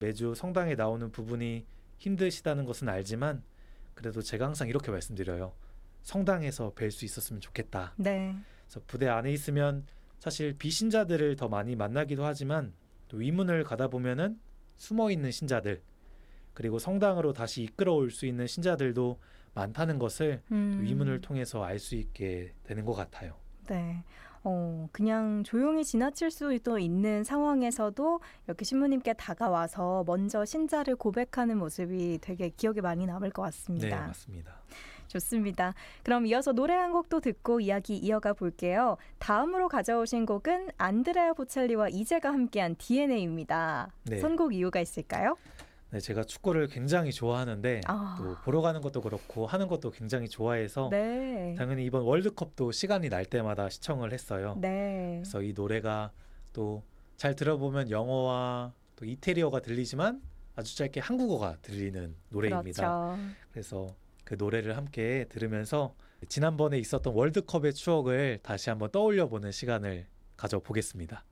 매주 성당에 나오는 부분이 힘드시다는 것은 알지만 그래도 제가 항상 이렇게 말씀드려요. 성당에서 뵐 수 있었으면 좋겠다. 네. 그래서 부대 안에 있으면 사실 비신자들을 더 많이 만나기도 하지만 또 위문을 가다 보면은 숨어있는 신자들 그리고 성당으로 다시 이끌어올 수 있는 신자들도 많다는 것을 위문을 통해서 알 수 있게 되는 것 같아요. 네. 그냥 조용히 지나칠 수도 있는 상황에서도 이렇게 신부님께 다가와서 먼저 신자를 고백하는 모습이 되게 기억에 많이 남을 것 같습니다. 네, 맞습니다. 좋습니다. 그럼 이어서 노래 한 곡도 듣고 이야기 이어가 볼게요. 다음으로 가져오신 곡은 안드레아 보첼리와 이재가 함께한 DNA입니다. 네. 선곡 이유가 있을까요? 네, 제가 축구를 굉장히 좋아하는데 또 보러 가는 것도 그렇고 하는 것도 굉장히 좋아해서 네. 당연히 이번 월드컵도 시간이 날 때마다 시청을 했어요. 네. 그래서 이 노래가 또 잘 들어보면 영어와 또 이태리어가 들리지만 아주 짧게 한국어가 들리는 노래입니다. 그렇죠. 그래서 그 노래를 함께 들으면서 지난번에 있었던 월드컵의 추억을 다시 한번 떠올려 보는 시간을 가져보겠습니다.